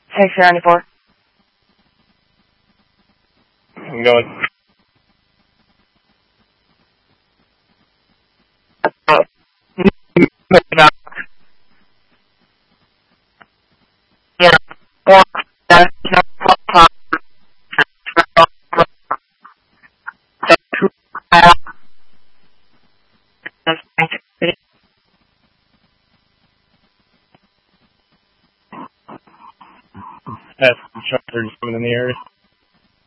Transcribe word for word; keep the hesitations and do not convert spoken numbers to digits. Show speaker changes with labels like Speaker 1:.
Speaker 1: six ninety-four.
Speaker 2: I'm going. That's thirty-seven in the area.